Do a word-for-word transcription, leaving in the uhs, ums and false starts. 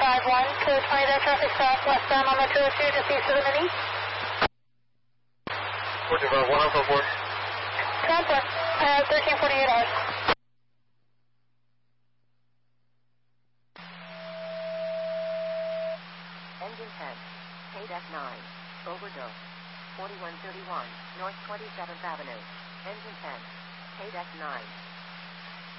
five one, clear twenty deck traffic stop westbound on Metro two, just east of the mini. four two five one, Alpha four. Alpha, uh, thirteen forty-eight hours. Engine ten, K D E C nine, overdose, forty-one thirty-one, North twenty-seventh Avenue. Engine ten, K D E C nine.